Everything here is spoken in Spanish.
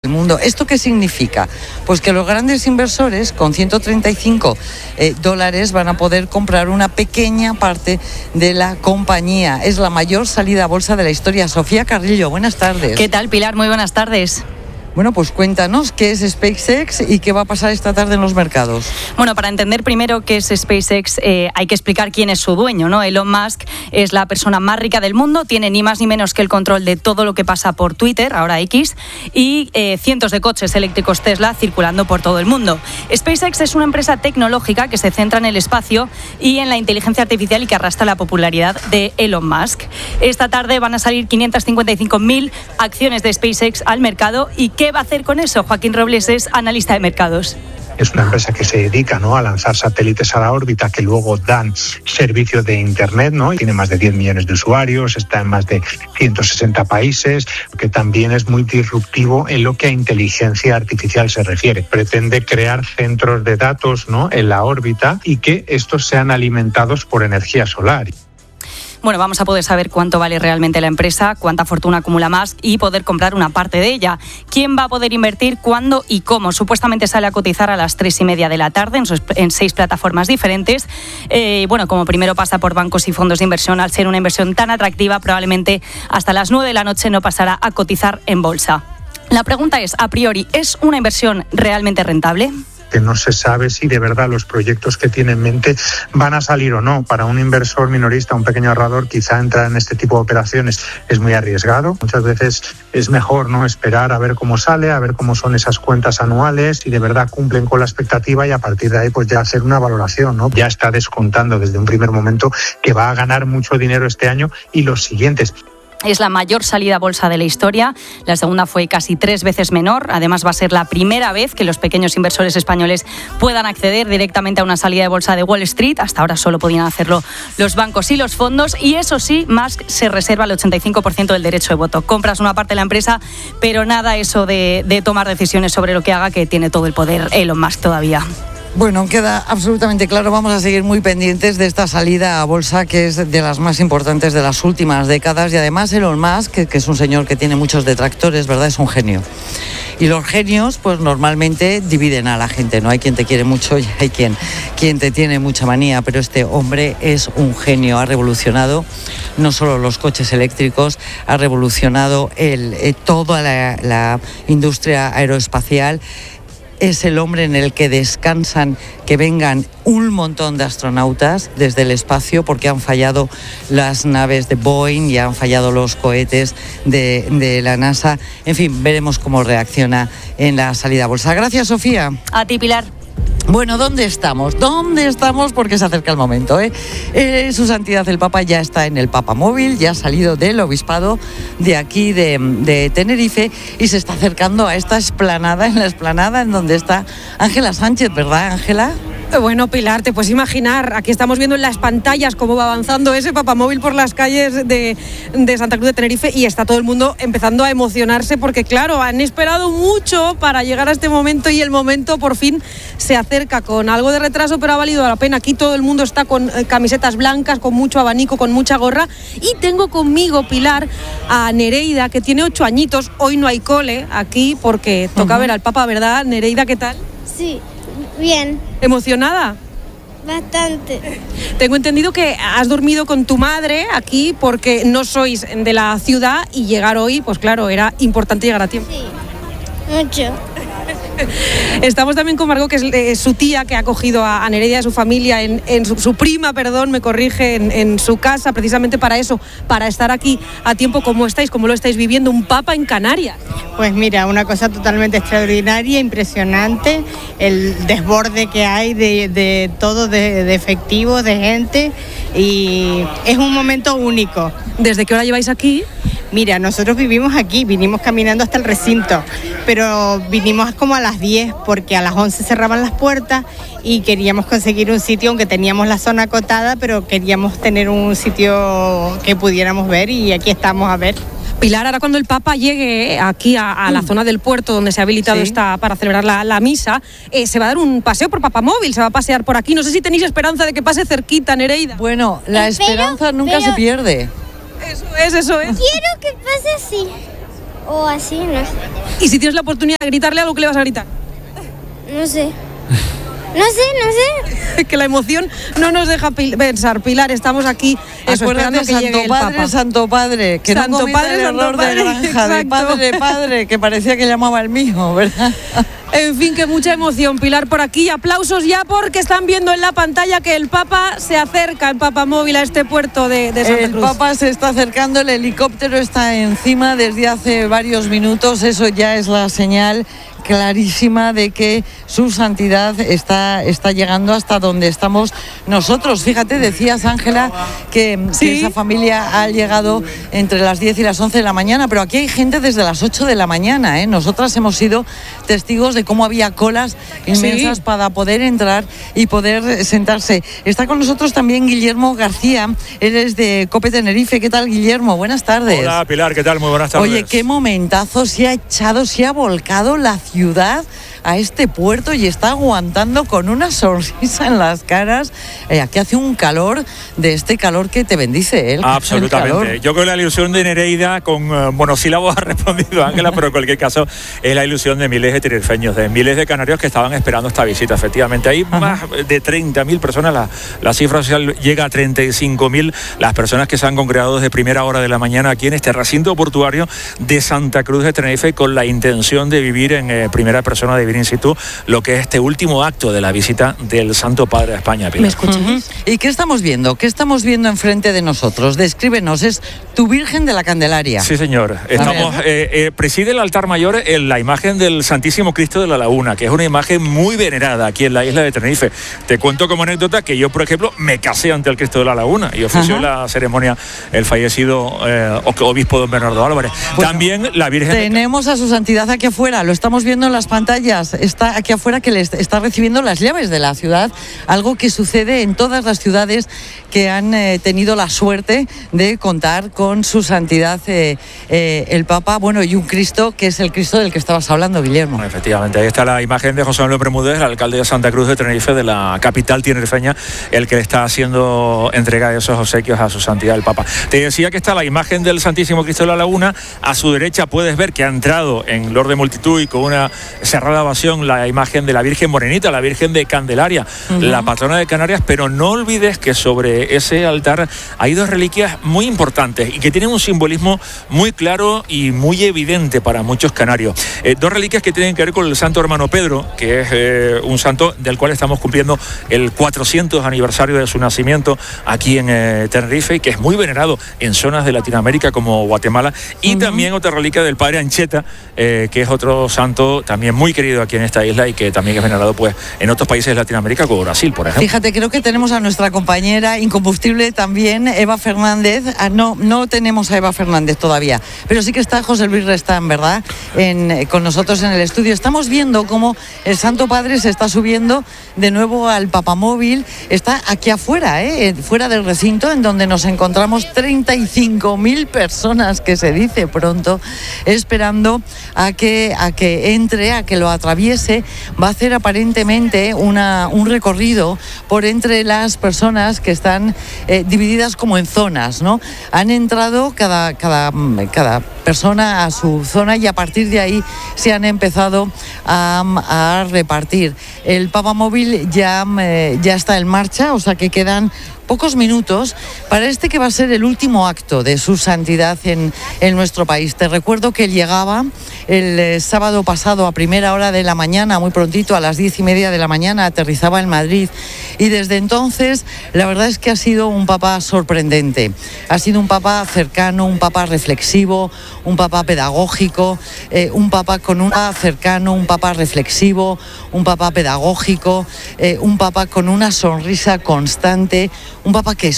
mundo. ¿Esto qué significa? Pues que los grandes inversores con $135 van a poder comprar una pequeña parte de la compañía. Es la mayor salida a bolsa de la historia. Sofía Carrillo, buenas tardes. ¿Qué tal, Pilar? Muy buenas tardes. Bueno, pues cuéntanos qué es SpaceX y qué va a pasar esta tarde en los mercados. Bueno, para entender primero qué es SpaceX, hay que explicar quién es su dueño, ¿no? Elon Musk es la persona más rica del mundo, tiene ni más ni menos que el control de todo lo que pasa por Twitter, ahora X, y cientos de coches eléctricos Tesla circulando por todo el mundo. SpaceX es una empresa tecnológica que se centra en el espacio y en la inteligencia artificial y que arrastra la popularidad de Elon Musk. Esta tarde van a salir 555.000 acciones de SpaceX al mercado. ¿Y qué va a hacer con eso? Joaquín Robles es analista de mercados. Es una empresa que se dedica, ¿no?, a lanzar satélites a la órbita que luego dan servicio de Internet, ¿no? Tiene más de 10 millones de usuarios, está en más de 160 países, que también es muy disruptivo en lo que a inteligencia artificial se refiere. Pretende crear centros de datos, ¿no?, en la órbita y que estos sean alimentados por energía solar. Bueno, vamos a poder saber cuánto vale realmente la empresa, cuánta fortuna acumula Musk y poder comprar una parte de ella. ¿Quién va a poder invertir, cuándo y cómo? Supuestamente sale a cotizar a las 3:30 de la tarde en 6 plataformas diferentes. Bueno, como primero pasa por bancos y fondos de inversión, al ser una inversión tan atractiva, probablemente hasta las 9 de la noche no pasará a cotizar en bolsa. La pregunta es, a priori, ¿es una inversión realmente rentable? Que no se sabe si de verdad los proyectos que tiene en mente van a salir o no. Para un inversor minorista, un pequeño ahorrador, quizá entrar en este tipo de operaciones es muy arriesgado. Muchas veces es mejor, ¿no?, esperar a ver cómo sale, a ver cómo son esas cuentas anuales, si de verdad cumplen con la expectativa y a partir de ahí pues ya hacer una valoración, ¿no? Ya está descontando desde un primer momento que va a ganar mucho dinero este año y los siguientes. Es la mayor salida a bolsa de la historia. La segunda fue casi 3 veces menor. Además, va a ser la primera vez que los pequeños inversores españoles puedan acceder directamente a una salida de bolsa de Wall Street. Hasta ahora solo podían hacerlo los bancos y los fondos. Y eso sí, Musk se reserva el 85% del derecho de voto. Compras una parte de la empresa, pero nada eso de tomar decisiones sobre lo que haga, que tiene todo el poder Elon Musk todavía. Bueno, queda absolutamente claro. Vamos a seguir muy pendientes de esta salida a bolsa, que es de las más importantes de las últimas décadas. Y además Elon Musk, que es un señor que tiene muchos detractores, ¿verdad? Es un genio. Y los genios, pues normalmente dividen a la gente, ¿no? Hay quien te quiere mucho y hay quien te tiene mucha manía. Pero este hombre es un genio. Ha revolucionado no solo los coches eléctricos, ha revolucionado toda la industria aeroespacial. Es el hombre en el que descansan que vengan un montón de astronautas desde el espacio, porque han fallado las naves de Boeing y han fallado los cohetes de la NASA. En fin, veremos cómo reacciona en la salida a bolsa. Gracias, Sofía. A ti, Pilar. Bueno, ¿dónde estamos? ¿Dónde estamos? Porque se acerca el momento, Su Santidad el Papa ya está en el Papamóvil, ya ha salido del obispado de aquí de Tenerife y se está acercando a esta explanada, en donde está Ángela Sánchez, ¿verdad, Ángela? Bueno, Pilar, te puedes imaginar, aquí estamos viendo en las pantallas cómo va avanzando ese papamóvil por las calles de Santa Cruz de Tenerife y está todo el mundo empezando a emocionarse porque, claro, han esperado mucho para llegar a este momento y el momento por fin se acerca con algo de retraso, pero ha valido la pena. Aquí todo el mundo está con camisetas blancas, con mucho abanico, con mucha gorra y tengo conmigo, Pilar, a Nereida, que tiene 8 añitos. Hoy no hay cole aquí porque toca ver al Papa, ¿verdad? Nereida, ¿qué tal? Sí. Bien. ¿Emocionada? Bastante. Tengo entendido que has dormido con tu madre aquí porque no sois de la ciudad y llegar hoy, pues claro, era importante llegar a tiempo. Sí, mucho. Estamos también con Margot, que es su tía, que ha acogido a Nereida y a su familia, en su prima, me corrige, en su casa, precisamente para eso, para estar aquí a tiempo. ¿Cómo estáis? ¿Cómo lo estáis viviendo? Un Papa en Canarias. Pues mira, una cosa totalmente extraordinaria, impresionante, el desborde que hay de todo, de efectivos, de gente, y es un momento único. ¿Desde qué hora lleváis aquí? Mira, nosotros vivimos aquí, vinimos caminando hasta el recinto, pero vinimos como a las 10 porque a las 11 cerraban las puertas y queríamos conseguir un sitio, aunque teníamos la zona acotada, pero queríamos tener un sitio que pudiéramos ver y aquí estamos a ver. Pilar, ahora cuando el Papa llegue aquí a la zona del puerto donde se ha habilitado esta para celebrar la misa, se va a dar un paseo por Papamóvil, se va a pasear por aquí. No sé si tenéis esperanza de que pase cerquita, Nereida. Bueno, la esperanza nunca se pierde. Eso es. Quiero que pase así. o así, no sé. Y si tienes la oportunidad de gritarle algo, ¿qué le vas a gritar? No sé. No sé. Que la emoción no nos deja pensar. Pilar, estamos aquí esperando que llegue el Papa. Santo Padre, que Santo no cometa Padre, el Santo error Padre, de granja, de exacto. padre, que parecía que llamaba el mijo, ¿verdad? En fin, que mucha emoción, Pilar, por aquí. Aplausos ya porque están viendo en la pantalla que el Papa se acerca, el Papa móvil, a este puerto de Santa Cruz. El Papa se está acercando, el helicóptero está encima desde hace varios minutos, eso ya es la señal clarísima de que su santidad está llegando hasta donde estamos nosotros. Fíjate, decías, Ángela, que esa familia ha llegado entre las 10 y las 11 de la mañana, pero aquí hay gente desde las 8 de la mañana, ¿eh? Nosotras hemos sido testigos de cómo había colas inmensas para poder entrar y poder sentarse. Está con nosotros también Guillermo García, él es de COPE Tenerife. ¿Qué tal, Guillermo? Buenas tardes. Hola, Pilar, ¿qué tal? Muy buenas tardes. Oye, qué momentazo, se ha volcado la ciudad a este puerto y está aguantando con una sonrisa en las caras. Aquí hace un calor, de este calor que te bendice, ¿eh? Absolutamente. Yo creo que la ilusión de Nereida con monosílabos ha respondido Ángela, pero en cualquier caso es la ilusión de miles de tinerfeños, de miles de canarios que estaban esperando esta visita. Efectivamente, hay más de 30.000 personas, la cifra oficial llega a 35.000 las personas que se han congregado desde primera hora de la mañana aquí en este recinto portuario de Santa Cruz de Tenerife con la intención de vivir en primera persona, de vivir in situ lo que es este último acto de la visita del Santo Padre a España. Pilar. ¿Me escuchas? ¿Y qué estamos viendo? ¿Qué estamos viendo enfrente de nosotros? Descríbenos, es tu Virgen de la Candelaria. Sí, señor. Preside el altar mayor la imagen del Santísimo Cristo de la Laguna, que es una imagen muy venerada aquí en la isla de Tenerife. Te cuento como anécdota que yo, por ejemplo, me casé ante el Cristo de la Laguna y ofició la ceremonia el fallecido obispo don Bernardo Álvarez. Bueno, también la Virgen... Tenemos a su santidad aquí afuera, lo estamos viendo en las pantallas. Está aquí afuera, que le está recibiendo las llaves de la ciudad, algo que sucede en todas las ciudades que han tenido la suerte de contar con su santidad el Papa, bueno, y un Cristo que es el Cristo del que estabas hablando, Guillermo. Bueno, efectivamente, ahí está la imagen de José Manuel Bermúdez, el alcalde de Santa Cruz de Tenerife, de la capital tinerfeña, el que le está haciendo entrega de esos obsequios a su santidad el Papa. Te decía que está la imagen del Santísimo Cristo de la Laguna, a su derecha puedes ver que ha entrado en lord de multitud y con una cerrada ovación la imagen de la Virgen Morenita, la Virgen de Candelaria, la patrona de Canarias, pero no olvides que sobre ese altar hay dos reliquias muy importantes y que tienen un simbolismo muy claro y muy evidente para muchos canarios. Dos reliquias que tienen que ver con el santo hermano Pedro, que es un santo del cual estamos cumpliendo el 400 aniversario de su nacimiento aquí en Tenerife y que es muy venerado en zonas de Latinoamérica como Guatemala, y también otra reliquia del padre Ancheta, que es otro santo también muy querido aquí en esta isla y que también es venerado pues en otros países de Latinoamérica como Brasil, por ejemplo. Fíjate, creo que tenemos a nuestra compañera incombustible también, Eva Fernández. No tenemos a Eva Fernández todavía, pero sí que está José Luis Restán, ¿verdad? Con nosotros en el estudio. Estamos viendo cómo el Santo Padre se está subiendo de nuevo al papamóvil. Está aquí afuera, fuera del recinto, en donde nos encontramos 35.000 personas, que se dice pronto, esperando a que entre, a que lo atraviese. Va a hacer aparentemente un recorrido por entre las personas que están divididas como en zonas, ¿no? Han entrado cada persona a su zona y a partir de ahí se han empezado a repartir. El papamóvil ya está en marcha, o sea que quedan pocos minutos para que va a ser el último acto de su santidad en nuestro país. Te recuerdo que llegaba el sábado pasado a primera hora de la mañana, muy prontito, a las 10:30 de la mañana, aterrizaba en Madrid, y desde entonces la verdad es que ha sido un papa sorprendente. Ha sido un papa cercano, un papa reflexivo, un papa pedagógico, un papa con un cercano, un papa reflexivo, un papa pedagógico, un papa con una sonrisa constante, un papa que